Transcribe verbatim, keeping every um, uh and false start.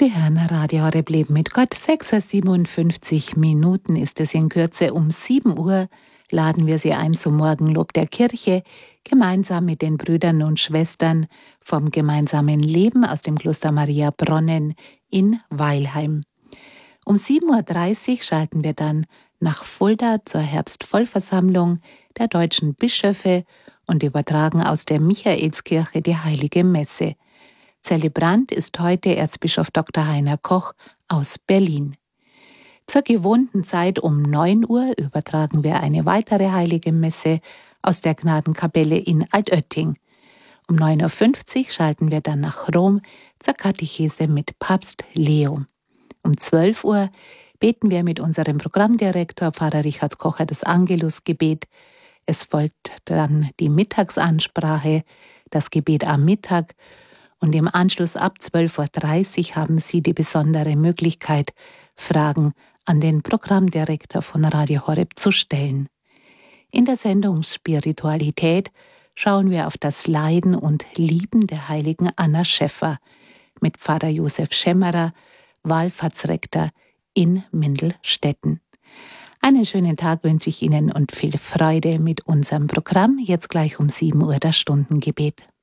Sie hören Radio Horeb Leben mit Gott. sechs Uhr siebenundfünfzig Minuten ist es in Kürze. Um sieben Uhr laden wir Sie ein zum Morgenlob der Kirche, gemeinsam mit den Brüdern und Schwestern vom gemeinsamen Leben aus dem Kloster Maria Bronnen in Weilheim. Um sieben Uhr dreißig schalten wir dann nach Fulda zur Herbstvollversammlung der deutschen Bischöfe und übertragen aus der Michaelskirche die Heilige Messe. Zelebrant ist heute Erzbischof Doktor Heiner Koch aus Berlin. Zur gewohnten Zeit um neun Uhr übertragen wir eine weitere Heilige Messe aus der Gnadenkapelle in Altötting. Um neun Uhr fünfzig schalten wir dann nach Rom zur Katechese mit Papst Leo. Um zwölf Uhr beten wir mit unserem Programmdirektor Pfarrer Richard Kocher das Angelusgebet. Es folgt dann die Mittagsansprache, das Gebet am Mittag. Und im Anschluss ab zwölf Uhr dreißig haben Sie die besondere Möglichkeit, Fragen an den Programmdirektor von Radio Horeb zu stellen. In der Sendung Spiritualität schauen wir auf das Leiden und Lieben der heiligen Anna Schäffer mit Pfarrer Josef Schemmerer, Wallfahrtsrektor in Mindelstetten. Einen schönen Tag wünsche ich Ihnen und viel Freude mit unserem Programm. Jetzt gleich um sieben Uhr das Stundengebet.